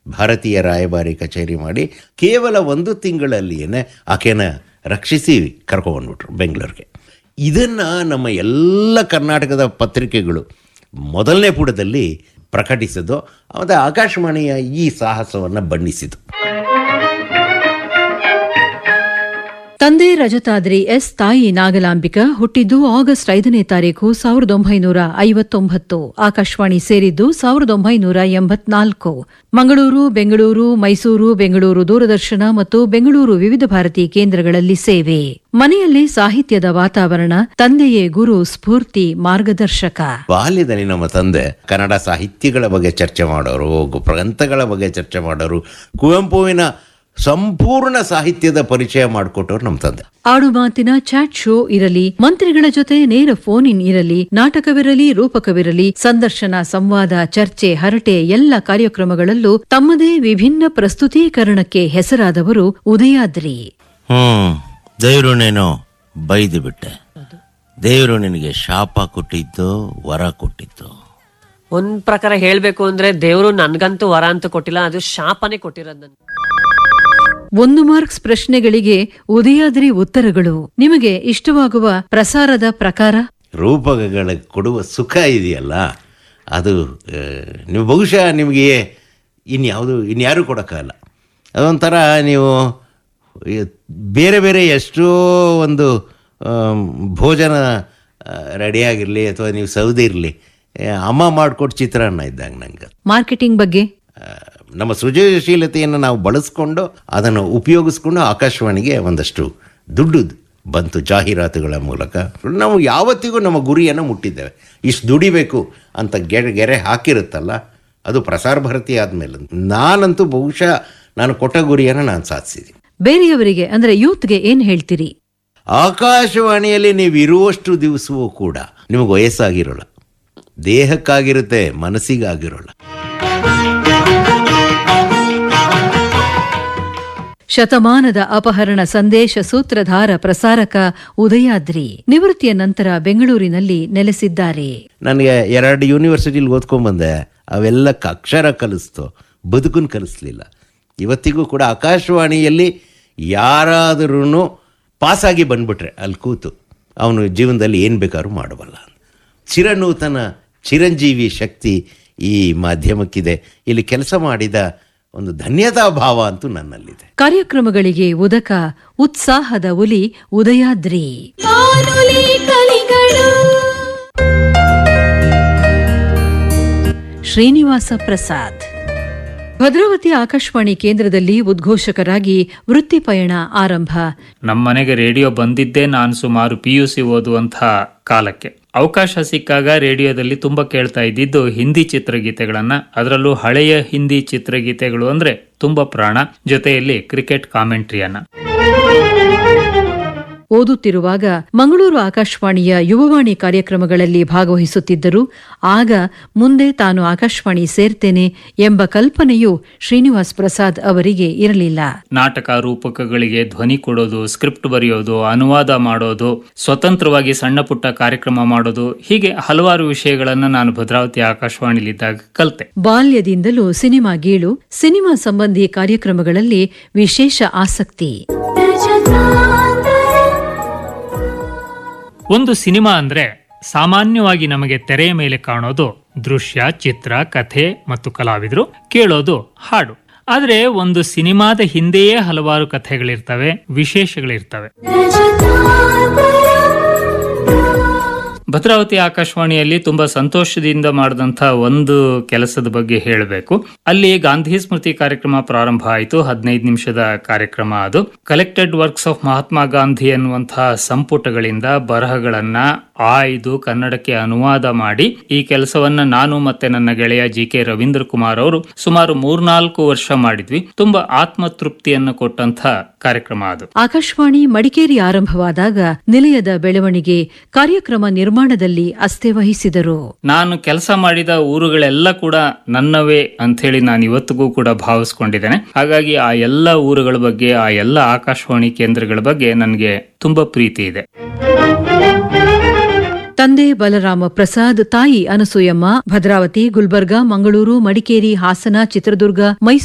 ಭಾರತೀಯ ರಾಯಭಾರಿ ಕಚೇರಿ ಮಾಡಿ ಕೇವಲ 1 ತಿಂಗಳಲ್ಲಿಯೇ ಆಕೆನ ರಕ್ಷಿಸಿ ಕರ್ಕೊಂಡ್ಬಿಟ್ರು ಬೆಂಗಳೂರಿಗೆ. ಇದನ್ನು ನಮ್ಮ ಎಲ್ಲ ಕರ್ನಾಟಕದ ಪತ್ರಿಕೆಗಳು ಮೊದಲನೇ ಪುಟದಲ್ಲಿ ಪ್ರಕಟಿಸಿದ್ದು, ಮತ್ತು ಆಕಾಶವಾಣಿಯ ಈ ಸಾಹಸವನ್ನು ಬಣ್ಣಿಸಿತು. ತಂದೆ ರಜತಾದ್ರಿ ಎಸ್, ತಾಯಿ ನಾಗಲಾಂಬಿಕಾ. ಹುಟ್ಟಿದ್ದು ಆಗಸ್ಟ್ 5ನೇ ತಾರೀಕು 1959. ಆಕಾಶವಾಣಿ ಸೇರಿದ್ದು 1984. ಮಂಗಳೂರು, ಬೆಂಗಳೂರು, ಮೈಸೂರು, ಬೆಂಗಳೂರು ದೂರದರ್ಶನ ಮತ್ತು ಬೆಂಗಳೂರು ವಿವಿಧ ಭಾರತಿ ಕೇಂದ್ರಗಳಲ್ಲಿ ಸೇವೆ. ಮನೆಯಲ್ಲಿ ಸಾಹಿತ್ಯದ ವಾತಾವರಣ. ತಂದೆಯೇ ಗುರು, ಸ್ಫೂರ್ತಿ, ಮಾರ್ಗದರ್ಶಕ. ಬಾಲ್ಯದಲ್ಲಿ ನಮ್ಮ ತಂದೆ ಕನ್ನಡ ಸಾಹಿತ್ಯಗಳ ಬಗ್ಗೆ ಚರ್ಚೆ ಮಾಡೋರು, ಗ್ರಂಥಗಳ ಬಗ್ಗೆ ಚರ್ಚೆ ಮಾಡೋರು, ಕುವೆಂಪುವಿನ ಸಂಪೂರ್ಣ ಸಾಹಿತ್ಯದ ಪರಿಚಯ ಮಾಡಿಕೊಟ್ಟವ್ರು ನಮ್ಮ ತಂದೆ. ಆಡುಮಾತಿನ ಚಾಟ್ ಶೋ ಇರಲಿ, ಮಂತ್ರಿಗಳ ಜೊತೆ ನೇರ ಫೋನ್ ಇನ್ ಇರಲಿ, ನಾಟಕವಿರಲಿ, ರೂಪಕವಿರಲಿ, ಸಂದರ್ಶನ, ಸಂವಾದ, ಚರ್ಚೆ, ಹರಟೆ ಎಲ್ಲ ಕಾರ್ಯಕ್ರಮಗಳಲ್ಲೂ ತಮ್ಮದೇ ವಿಭಿನ್ನ ಪ್ರಸ್ತುತೀಕರಣಕ್ಕೆ ಹೆಸರಾದವರು ಉದಯಾದ್ರಿ. ದೇವರು ನೀನು ಬೈದು ಬಿಟ್ಟೆ, ದೇವರು ನಿನಗೆ ಶಾಪ ಕೊಟ್ಟಿದ್ದು, ವರ ಕೊಟ್ಟಿದ್ದು. ಒಂದ್ ಪ್ರಕಾರ ಹೇಳ್ಬೇಕು ಅಂದ್ರೆ ದೇವರು ನನ್ಗಂತೂ ವರ ಅಂತ ಕೊಟ್ಟಿಲ್ಲ, ಅದು ಶಾಪನೇ ಕೊಟ್ಟಿರೋದ್ ನನ್ಗೆ. 1 ಮಾರ್ಕ್ಸ್ ಪ್ರಶ್ನೆಗಳಿಗೆ ಉದಯಾದ್ರಿ ಉತ್ತರಗಳು. ನಿಮಗೆ ಇಷ್ಟವಾಗುವ ಪ್ರಸಾರದ ಪ್ರಕಾರ? ರೂಪಕಗಳ ಕೊಡುವ ಸುಖ ಇದೆಯಲ್ಲ, ಅದು ನೀವು ಬಹುಶಃ ನಿಮಗೆ ಇನ್ಯಾರೂ ಕೊಡೋಕ್ಕಾಗಲ್ಲ. ಅದೊಂಥರ ನೀವು ಬೇರೆ ಬೇರೆ ಎಷ್ಟೋ ಒಂದು ಭೋಜನ ರೆಡಿಯಾಗಿರಲಿ ಅಥವಾ ನೀವು ಸೌದೆ ಇರಲಿ, ಅಮ್ಮ ಮಾಡಿಕೊಟ್ಟು ಚಿತ್ರಾನ್ನ ಇದ್ದಾಗ ನಂಗೆ. ಮಾರ್ಕೆಟಿಂಗ್ ಬಗ್ಗೆ ನಮ್ಮ ಸೃಜನಶೀಲತೆಯನ್ನು ನಾವು ಬಳಸ್ಕೊಂಡು ಅದನ್ನು ಉಪಯೋಗಿಸ್ಕೊಂಡು ಆಕಾಶವಾಣಿಗೆ ಒಂದಷ್ಟು ದುಡ್ಡು ಬಂತು ಜಾಹೀರಾತುಗಳ ಮೂಲಕ. ನಾವು ಯಾವತ್ತಿಗೂ ನಮ್ಮ ಗುರಿಯನ್ನು ಮುಟ್ಟಿದ್ದೇವೆ. ಇಷ್ಟು ದುಡಿಬೇಕು ಅಂತ ಗೆರೆ ಹಾಕಿರುತ್ತಲ್ಲ, ಅದು ಪ್ರಸಾರ ಭಾರತಿ ಆದಮೇಲೆ ನಾನಂತೂ ಬಹುಶಃ ನಾನು ಕೊಟ್ಟ ಗುರಿಯನ್ನು ನಾನು ಸಾಧಿಸಿದ್ದೀನಿ. ಬೇರೆಯವರಿಗೆ ಅಂದರೆ ಯೂತ್ಗೆ ಏನು ಹೇಳ್ತೀರಿ? ಆಕಾಶವಾಣಿಯಲ್ಲಿ ನೀವು ಇರುವಷ್ಟು ದಿವಸವೂ ಕೂಡ ನಿಮಗೆ ವಯಸ್ಸಾಗಿರೋಲ್ಲ, ದೇಹಕ್ಕಾಗಿರುತ್ತೆ, ಮನಸ್ಸಿಗಾಗಿರೋಲ್ಲ. ಶತಮಾನದ ಅಪಹರಣ ಸಂದೇಶ ಸೂತ್ರಧಾರ ಪ್ರಸಾರಕ ಉದಯಾದ್ರಿ ನಿವೃತ್ತಿಯ ನಂತರ ಬೆಂಗಳೂರಿನಲ್ಲಿ ನೆಲೆಸಿದ್ದಾರೆ. ನನಗೆ 2 ಯೂನಿವರ್ಸಿಟಿಲಿ ಓದ್ಕೊಂಡ್ಬಂದೆ. ಅವೆಲ್ಲ ಅಕ್ಷರ ಕಲಿಸ್ತು, ಬದುಕನ್ನು ಕಲಿಸ್ಲಿಲ್ಲ. ಇವತ್ತಿಗೂ ಕೂಡ ಆಕಾಶವಾಣಿಯಲ್ಲಿ ಯಾರಾದರೂ ಪಾಸಾಗಿ ಬಂದ್ಬಿಟ್ರೆ ಅಲ್ಲಿ ಕೂತು ಅವನು ಜೀವನದಲ್ಲಿ ಏನು ಬೇಕಾದ್ರೂ ಮಾಡಬಲ್ಲ. ಚಿರನೂತನ ಚಿರಂಜೀವಿ ಶಕ್ತಿ ಈ ಮಾಧ್ಯಮಕ್ಕಿದೆ. ಇಲ್ಲಿ ಕೆಲಸ ಮಾಡಿದ ಒಂದು ಧನ್ಯತಾ ಭಾವ ಅಂತೂ ನನ್ನಲ್ಲಿದೆ. ಕಾರ್ಯಕ್ರಮಗಳಿಗೆ ಉದಕ, ಉತ್ಸಾಹದ ಒಲಿ ಉದಯಾದ್ರಿ. ಶ್ರೀನಿವಾಸ ಪ್ರಸಾದ್ ಭದ್ರಾವತಿ ಆಕಾಶವಾಣಿ ಕೇಂದ್ರದಲ್ಲಿ ಉದ್ಘೋಷಕರಾಗಿ ವೃತ್ತಿ ಪಯಣ ಆರಂಭ. ನಮ್ಮನೆಗೆ ರೇಡಿಯೋ ಬಂದಿದ್ದೇ ನಾನು ಸುಮಾರು PUC ಓದುವಂತಹ ಕಾಲಕ್ಕೆ. ಅವಕಾಶ ಸಿಕ್ಕಾಗ ರೇಡಿಯೋದಲ್ಲಿ ತುಂಬಾ ಕೇಳ್ತಾ ಇದ್ದಿದ್ದು ಹಿಂದಿ ಚಿತ್ರಗೀತೆಗಳನ್ನ. ಅದರಲ್ಲೂ ಹಳೆಯ ಹಿಂದಿ ಚಿತ್ರಗೀತೆಗಳು ಅಂದ್ರೆ ತುಂಬಾ ಪ್ರಾಣ. ಜೊತೆಯಲ್ಲಿ ಕ್ರಿಕೆಟ್ ಕಾಮೆಂಟ್ರಿಯನ್ನ. ಓದುತ್ತಿರುವಾಗ ಮಂಗಳೂರು ಆಕಾಶವಾಣಿಯ ಯುವವಾಣಿ ಕಾರ್ಯಕ್ರಮಗಳಲ್ಲಿ ಭಾಗವಹಿಸುತ್ತಿದ್ದರು. ಆಗ ಮುಂದೆ ತಾನು ಆಕಾಶವಾಣಿ ಸೇರ್ತೇನೆ ಎಂಬ ಕಲ್ಪನೆಯೂ ಶ್ರೀನಿವಾಸ್ ಪ್ರಸಾದ್ ಅವರಿಗೆ ಇರಲಿಲ್ಲ. ನಾಟಕ ರೂಪಕಗಳಿಗೆ ಧ್ವನಿ ಕೊಡೋದು, ಸ್ಕ್ರಿಪ್ಟ್ ಬರೆಯೋದು, ಅನುವಾದ ಮಾಡೋದು, ಸ್ವತಂತ್ರವಾಗಿ ಸಣ್ಣ ಪುಟ್ಟ ಕಾರ್ಯಕ್ರಮ ಮಾಡೋದು, ಹೀಗೆ ಹಲವಾರು ವಿಷಯಗಳನ್ನ ನಾನು ಭದ್ರಾವತಿ ಆಕಾಶವಾಣಿಲಿದ್ದಾಗ ಕಲಿತೆ. ಬಾಲ್ಯದಿಂದಲೂ ಸಿನಿಮಾ ಗೀಳು, ಸಿನಿಮಾ ಸಂಬಂಧಿ ಕಾರ್ಯಕ್ರಮಗಳಲ್ಲಿ ವಿಶೇಷ ಆಸಕ್ತಿ. ಒಂದು ಸಿನಿಮಾ ಅಂದ್ರೆ ಸಾಮಾನ್ಯವಾಗಿ ನಮಗೆ ತೆರೆಯ ಮೇಲೆ ಕಾಣೋದು ದೃಶ್ಯ, ಚಿತ್ರ, ಕಥೆ ಮತ್ತು ಕಲಾವಿದರು, ಕೇಳೋದು ಹಾಡು. ಆದ್ರೆ ಒಂದು ಸಿನಿಮಾದ ಹಿಂದೆಯೇ ಹಲವಾರು ಕಥೆಗಳಿರ್ತವೆ, ವಿಶೇಷಗಳಿರ್ತವೆ. ಭದ್ರಾವತಿ ಆಕಾಶವಾಣಿಯಲ್ಲಿ ತುಂಬಾ ಸಂತೋಷದಿಂದ ಮಾಡಿದಂತಹ ಒಂದು ಕೆಲಸದ ಬಗ್ಗೆ ಹೇಳಬೇಕು. ಅಲ್ಲಿ ಗಾಂಧಿ ಸ್ಮೃತಿ ಕಾರ್ಯಕ್ರಮ ಪ್ರಾರಂಭ ಆಯಿತು. 15 ನಿಮಿಷದ ಕಾರ್ಯಕ್ರಮ. ಅದು collected works of Mahatma Gandhi ಅನ್ನುವಂತಹ ಸಂಪುಟಗಳಿಂದ ಬರಹಗಳನ್ನ ಆಯ್ದು ಕನ್ನಡಕ್ಕೆ ಅನುವಾದ ಮಾಡಿ ಈ ಕೆಲಸವನ್ನ ನಾನು ಮತ್ತೆ ನನ್ನ ಗೆಳೆಯ GK ರವೀಂದ್ರ ಕುಮಾರ್ ಅವರು ಸುಮಾರು 3-4 ವರ್ಷ ಮಾಡಿದ್ವಿ. ತುಂಬಾ ಆತ್ಮತೃಪ್ತಿಯನ್ನು ಕೊಟ್ಟಂತಹ ಕಾರ್ಯಕ್ರಮ ಅದು. ಆಕಾಶವಾಣಿ ಮಡಿಕೇರಿ ಆರಂಭವಾದಾಗ ನಿಲಯದ ಬೆಳವಣಿಗೆ, ಕಾರ್ಯಕ್ರಮ ನಿರ್ಮಾಣದಲ್ಲಿ ಅಸ್ತೆ ವಹಿಸಿದರು. ನಾನು ಕೆಲಸ ಮಾಡಿದ ಊರುಗಳೆಲ್ಲ ಕೂಡ ನನ್ನವೇ ಅಂತ ಹೇಳಿ ನಾನು ಇವತ್ತಿಗೂ ಕೂಡ ಭಾವಿಸ್ಕೊಂಡಿದ್ದೇನೆ. ಹಾಗಾಗಿ ಆ ಎಲ್ಲ ಊರುಗಳ ಬಗ್ಗೆ, ಆ ಎಲ್ಲ ಆಕಾಶವಾಣಿ ಕೇಂದ್ರಗಳ ಬಗ್ಗೆ ನನಗೆ ತುಂಬಾ ಪ್ರೀತಿ ಇದೆ. ತಂದೆ ಬಲರಾಮ ಪ್ರಸಾದ್, ತಾಯಿ ಅನಸೂಯಮ್ಮ ಭದ್ರಾವತಿ, ಗುಲ್ಬರ್ಗಾ, ಮಂಗಳೂರು, ಮಡಿಕೇರಿ, ಹಾಸನ, ಚಿತ್ರದುರ್ಗ, ಮೈಸೂರು